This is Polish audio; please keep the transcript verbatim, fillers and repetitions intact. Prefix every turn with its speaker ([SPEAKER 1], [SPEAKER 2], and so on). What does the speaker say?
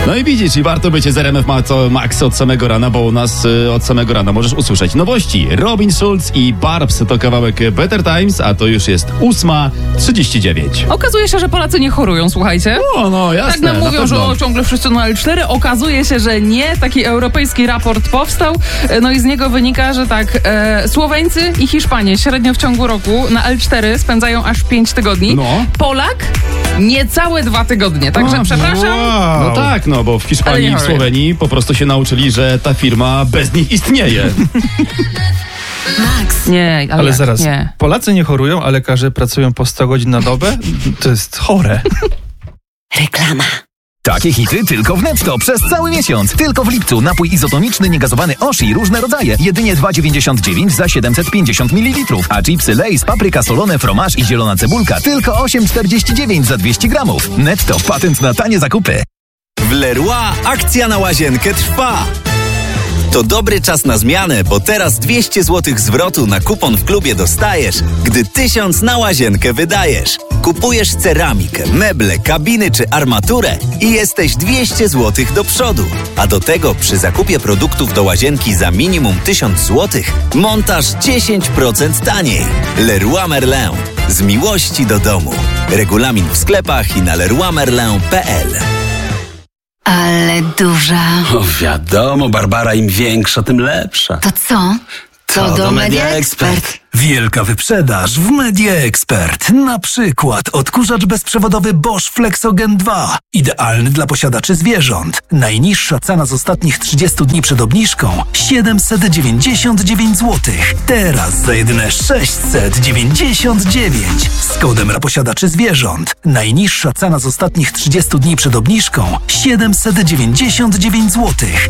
[SPEAKER 1] No i widzisz, i warto być z R M F Max od samego rana, bo u nas y, od samego rana możesz usłyszeć nowości. Robin Schulz i Barbs to kawałek Better Times, a to już jest ósma trzydzieści dziewięć.
[SPEAKER 2] Okazuje się, że Polacy nie chorują, słuchajcie.
[SPEAKER 1] O, no jasne.
[SPEAKER 2] Tak nam
[SPEAKER 1] na
[SPEAKER 2] mówią, że
[SPEAKER 1] pewno.
[SPEAKER 2] o, ciągle wszyscy na L cztery. Okazuje się, że nie. Taki europejski raport powstał. No i z niego wynika, że tak, e, Słoweńcy i Hiszpanie średnio w ciągu roku na L cztery spędzają aż pięć tygodni.
[SPEAKER 1] No.
[SPEAKER 2] Polak niecałe dwa tygodnie. Także
[SPEAKER 1] O,
[SPEAKER 2] przepraszam.
[SPEAKER 1] No tak, no bo w Hiszpanii i w Słowenii po prostu się nauczyli, że ta firma bez nich istnieje.
[SPEAKER 3] Max.
[SPEAKER 2] Nie, ale,
[SPEAKER 4] Ale
[SPEAKER 2] jak?
[SPEAKER 4] zaraz,
[SPEAKER 2] Nie.
[SPEAKER 4] Polacy nie chorują, a lekarze pracują po sto godzin na dobę? To jest chore.
[SPEAKER 3] Reklama.
[SPEAKER 5] Takie hity tylko w Netto przez cały miesiąc. Tylko w lipcu napój izotoniczny niegazowany Oshi różne rodzaje. Jedynie dwa dziewięćdziesiąt dziewięć za siedemset pięćdziesiąt mililitrów. A chipsy Lay's, papryka solone, fromaż i zielona cebulka tylko osiem czterdzieści dziewięć za dwieście gramów. Netto, patent na tanie zakupy.
[SPEAKER 6] W Leroy akcja na łazienkę trwa. To dobry czas na zmianę, bo teraz dwieście złotych zwrotu na kupon w klubie dostajesz, gdy tysiąc na łazienkę wydajesz. Kupujesz ceramikę, meble, kabiny czy armaturę i jesteś dwieście złotych do przodu. A do tego przy zakupie produktów do łazienki za minimum tysiąc złotych montaż dziesięć procent taniej. Leroy Merlin. Z miłości do domu. Regulamin w sklepach i na leroy merlin kropka p l.
[SPEAKER 3] Ale duża.
[SPEAKER 7] O wiadomo, Barbara, im większa, tym lepsza.
[SPEAKER 3] To co? To,
[SPEAKER 7] To
[SPEAKER 3] do
[SPEAKER 7] do
[SPEAKER 3] Media
[SPEAKER 7] Media
[SPEAKER 3] Expert.
[SPEAKER 7] Expert.
[SPEAKER 8] Wielka wyprzedaż w Media Expert. Na przykład odkurzacz bezprzewodowy Bosch Flexogen dwa. Idealny dla posiadaczy zwierząt. Najniższa cena z ostatnich trzydziestu dni przed obniżką siedemset dziewięćdziesiąt dziewięć złotych. Teraz za jedyne sześćset dziewięćdziesiąt dziewięć. Z kodem dla posiadaczy zwierząt. Najniższa cena z ostatnich trzydziestu dni przed obniżką siedemset dziewięćdziesiąt dziewięć złotych.